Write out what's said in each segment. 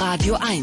Radio 1.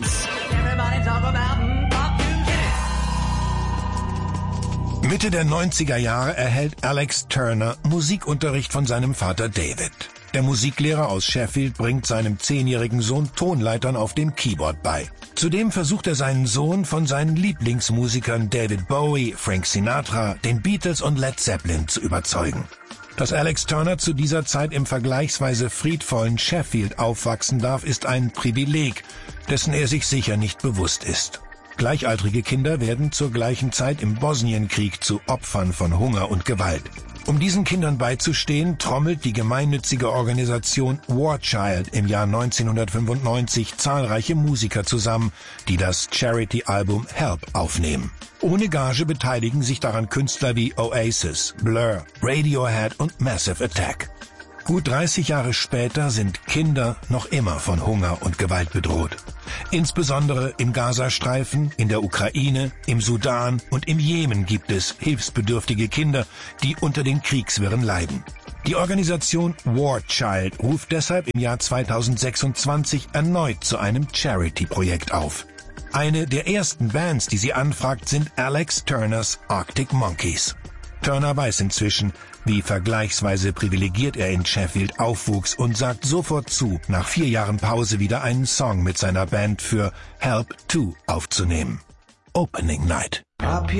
Mitte der 90er Jahre erhält Alex Turner Musikunterricht von seinem Vater David. Der Musiklehrer aus Sheffield bringt seinem 10-jährigen Sohn Tonleitern auf dem Keyboard bei. Zudem versucht er seinen Sohn von seinen Lieblingsmusikern David Bowie, Frank Sinatra, den Beatles und Led Zeppelin zu überzeugen. Dass Alex Turner zu dieser Zeit im vergleichsweise friedvollen Sheffield aufwachsen darf, ist ein Privileg, dessen er sich sicher nicht bewusst ist. Gleichaltrige Kinder werden zur gleichen Zeit im Bosnienkrieg zu Opfern von Hunger und Gewalt. Um diesen Kindern beizustehen, trommelt die gemeinnützige Organisation War Child im Jahr 1995 zahlreiche Musiker zusammen, die das Charity-Album Help aufnehmen. Ohne Gage beteiligen sich daran Künstler wie Oasis, Blur, Radiohead und Massive Attack. Gut 30 Jahre später sind Kinder noch immer von Hunger und Gewalt bedroht. Insbesondere im Gazastreifen, in der Ukraine, im Sudan und im Jemen gibt es hilfsbedürftige Kinder, die unter den Kriegswirren leiden. Die Organisation War Child ruft deshalb im Jahr 2026 erneut zu einem Charity-Projekt auf. Eine der ersten Bands, die sie anfragt, sind Alex Turners Arctic Monkeys. Turner weiß inzwischen, wie vergleichsweise privilegiert er in Sheffield aufwuchs und sagt sofort zu, nach 4 Jahren Pause wieder einen Song mit seiner Band für Help 2 aufzunehmen. Opening Night.